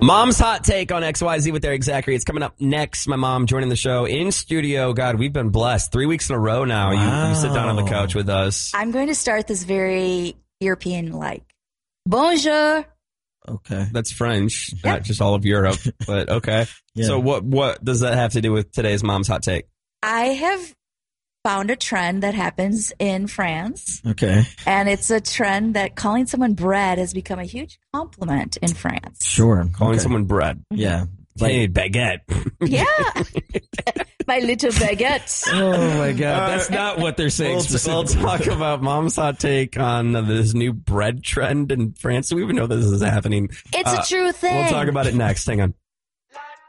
Mom's Hot Take on XYZ with Eric Zachary. It's coming up next. My mom joining the show in studio. God, we've been blessed. 3 weeks in a row now. Wow. You sit down on the couch with us. I'm going to start this very European-like. Bonjour. Okay. That's French, not just all of Europe, but okay. Yeah. So what does that have to do with today's Mom's Hot Take? I have found a trend that happens in France. Okay. And it's a trend that calling someone bread has become a huge compliment in France. Sure. Calling Okay. someone bread. Yeah. Hey, baguette. Yeah. My little baguette. Oh, my God. That's not what they're saying. We'll talk about Mom's Hot Take on this new bread trend in France. Do we even know this is happening? It's a true thing. We'll talk about it next. Hang on.